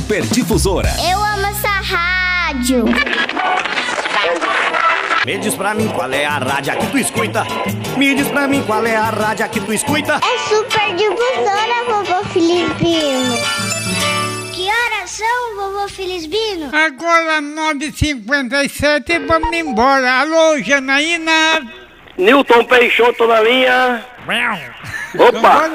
Super Difusora. Eu amo essa rádio. Me diz pra mim qual é a rádio que tu escuta. Me diz pra mim qual é a rádio que tu escuta. É Super Difusora, vovô Felizbino. Que horas são, vovô Felizbino? Agora 9h57, vamos embora. Alô, Janaína. Newton Peixoto na linha. Opa!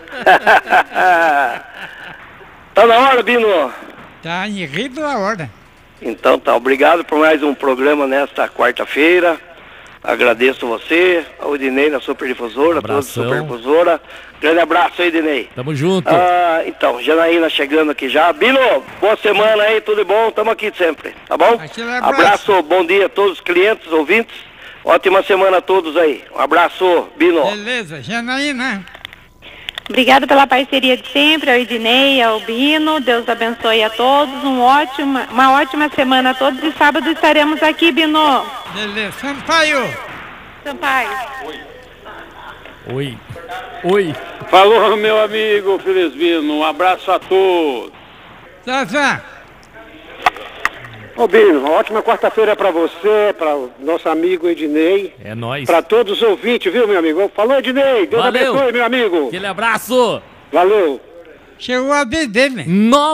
Tá na hora, Bino? Tá em ritmo da hora. Então tá, obrigado por mais um programa nesta quarta-feira. Agradeço você, a Ednei na Super Difusora, toda a Super Difusora. Grande abraço aí, Ednei. Tamo junto. Então, Janaína chegando aqui já. Bino, boa semana aí, tudo bom? Tamo aqui sempre, tá bom? Abraço, bom dia a todos os clientes, ouvintes. Ótima semana a todos aí. Um abraço, Bino. Beleza, Janaína. Obrigada pela parceria de sempre, ao Ednei, ao Bino. Deus abençoe a todos. Uma ótima semana a todos. E sábado estaremos aqui, Bino. Beleza. Sampaio. Oi. Falou, meu amigo Felizbino. Um abraço a todos. Zazá. Ô Bino, uma ótima quarta-feira pra você, para o nosso amigo Ednei. É nóis. Pra todos os ouvintes, viu, meu amigo? Falou, Ednei. Deus abençoe, meu amigo. Aquele abraço. Valeu. Chegou a vez dele.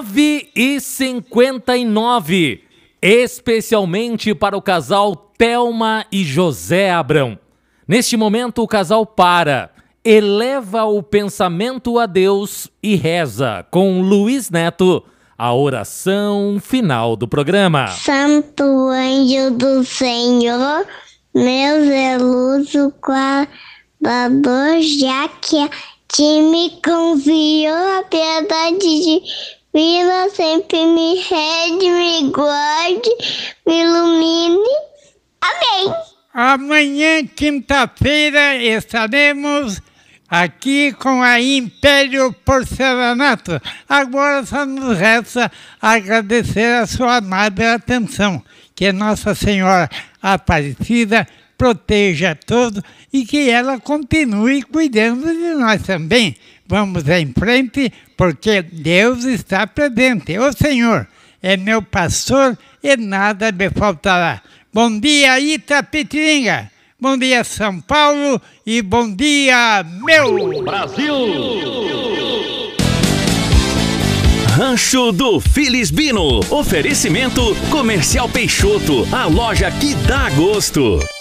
9h59. Especialmente para o casal Thelma e José Abrão. Neste momento, o casal eleva o pensamento a Deus e reza com Luiz Neto a oração final do programa. Santo anjo do Senhor, meu zeloso guardador, já que a ti me confiou, a piedade divina sempre me rege, me guarde, me ilumine. Amém. Amanhã, quinta-feira, estaremos aqui com a Império Porcelanato. Agora só nos resta agradecer a sua amável atenção. Que Nossa Senhora Aparecida proteja todos e que ela continue cuidando de nós também. Vamos em frente, porque Deus está presente. O Senhor é meu pastor e nada me faltará. Bom dia, Itapetininga. Bom dia, São Paulo, e bom dia, meu Brasil! Rancho do Felizbino. Oferecimento Comercial Peixoto, a loja que dá gosto.